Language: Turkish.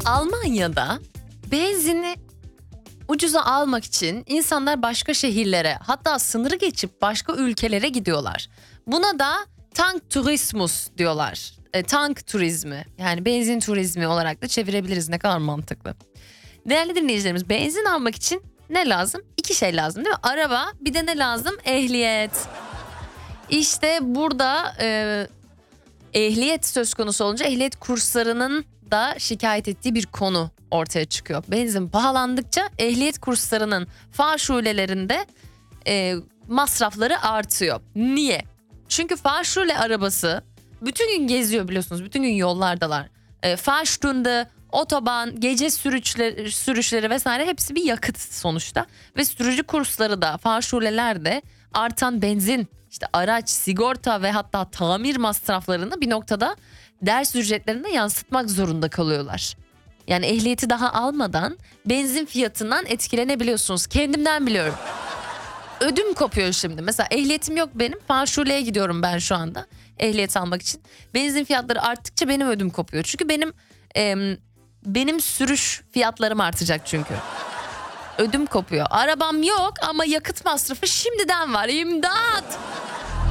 Almanya'da benzini ucuza almak için insanlar başka şehirlere, hatta sınırı geçip başka ülkelere gidiyorlar. Buna da Tanktourismus diyorlar. Tank turizmi, yani benzin turizmi olarak da çevirebiliriz. Ne kadar mantıklı. Değerli dinleyicilerimiz, benzin almak için ne lazım? 2 şey lazım değil mi? Araba, bir de ne lazım? Ehliyet. İşte burada ehliyet söz konusu olunca ehliyet kurslarının da şikayet ettiği bir konu ortaya çıkıyor. Benzin pahalandıkça ehliyet kurslarının faşulelerinde masrafları artıyor. Niye? Çünkü faşule arabası bütün gün geziyor, biliyorsunuz. Bütün gün yollardalar. Fahrstunden, otoban, gece sürüşleri vesaire hepsi bir yakıt sonuçta. Ve sürücü kursları da, faşuleler de artan benzin, işte araç, sigorta ve hatta tamir masraflarını bir noktada ders ücretlerine yansıtmak zorunda kalıyorlar. Yani ehliyeti daha almadan benzin fiyatından etkilenebiliyorsunuz. Kendimden biliyorum. Ödüm kopuyor şimdi. Mesela ehliyetim yok benim. Faşuleye gidiyorum ben şu anda ehliyet almak için. Benzin fiyatları arttıkça benim ödüm kopuyor. Çünkü benim sürüş fiyatlarım artacak çünkü. Ödüm kopuyor. Arabam yok ama yakıt masrafı şimdiden var. İmdat!